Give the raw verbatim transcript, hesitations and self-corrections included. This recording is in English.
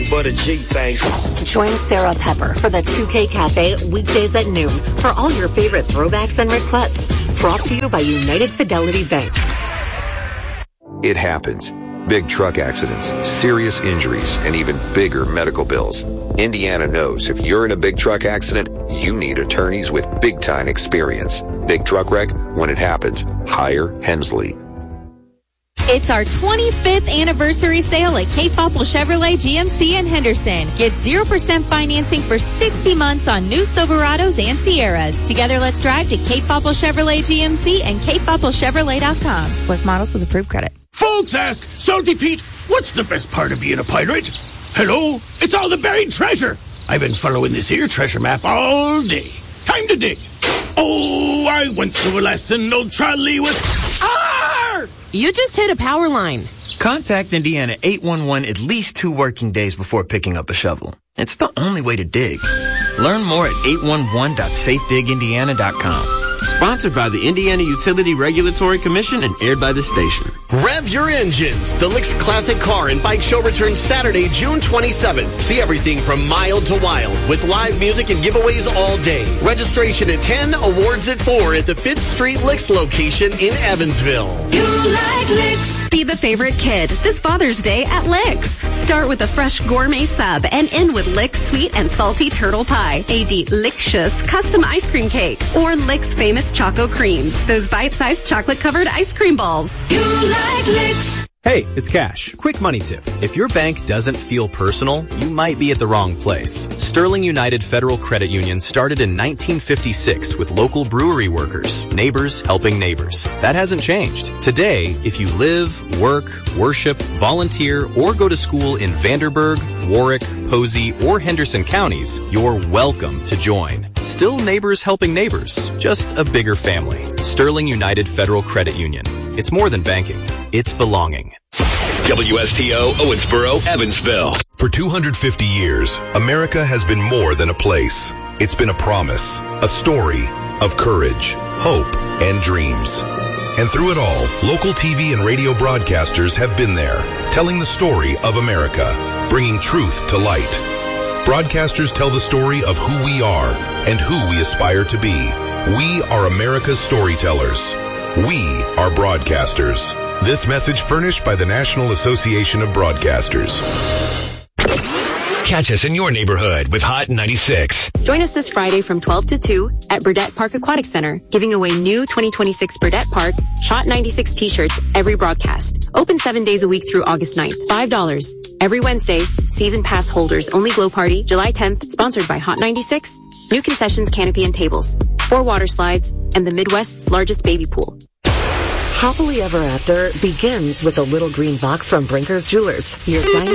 nothing but a G thing. Join Sarah Pepper for the two K Cafe weekdays at noon for all your favorite throwbacks and requests. Brought to you by United Fidelity Bank. It happens. Big truck accidents, serious injuries, and even bigger medical bills. Indiana knows if you're in a big truck accident, you need attorneys with big-time experience. Big truck wreck, when it happens, hire Hensley. It's our twenty-fifth anniversary sale at Cape Popple Chevrolet G M C in Henderson. Get zero percent financing for sixty months on new Silverados and Sierras. Together, let's drive to Cape Popple Chevrolet G M C and cape popple chevrolet dot com. Select models with approved credit. Folks ask, Salty Pete, what's the best part of being a pirate? Hello, it's all the buried treasure. I've been following this here treasure map all day. Time to dig. Oh, I went through a lesson, old trolley with... Arr! You just hit a power line. Contact Indiana eight one one at least two working days before picking up a shovel. It's the only way to dig. Learn more at eight one one dot safe dig indiana dot com. Sponsored by the Indiana Utility Regulatory Commission and aired by the station. Rev your engines. The Licks Classic Car and Bike Show returns Saturday, June twenty-seventh. See everything from mild to wild with live music and giveaways all day. Registration at ten, awards at four at the fifth Street Licks location in Evansville. You like Licks. Be the favorite kid this Father's Day at Licks. Start with a fresh gourmet sub and end with Licks sweet and salty turtle pie, a delicious custom ice cream cake, or Licks famous Choco Creams, those bite-sized chocolate-covered ice cream balls. You like Licks. Hey, it's Cash. Quick money tip. If your bank doesn't feel personal, you might be at the wrong place. Sterling United Federal Credit Union started in nineteen fifty-six with local brewery workers, neighbors helping neighbors. That hasn't changed. Today, if you live, work, worship, volunteer, or go to school in Vanderburgh, Warwick, Posey, or Henderson counties, you're welcome to join. Still neighbors helping neighbors, just a bigger family. Sterling United Federal Credit Union. It's more than banking. It's belonging. W S T O, Owensboro, Evansville. For two hundred fifty years, America has been more than a place. It's been a promise, a story of courage, hope, and dreams. And through it all, local T V and radio broadcasters have been there, telling the story of America, bringing truth to light. Broadcasters tell the story of who we are and who we aspire to be. We are America's storytellers. We are broadcasters. This message furnished by the National Association of Broadcasters. Catch us in your neighborhood with Hot ninety-six. Join us this Friday from twelve to two at Burdette Park Aquatic Center, giving away new twenty twenty-six Burdette Park Shot ninety-six t-shirts every broadcast. Open seven days a week through August ninth. five dollars. Every Wednesday, season pass holders only glow party, July tenth, sponsored by Hot ninety-six. New concessions, canopy, and tables. Four water slides, and the Midwest's largest baby pool. Happily Ever After begins with a little green box from Brinker's Jewelers. Your dining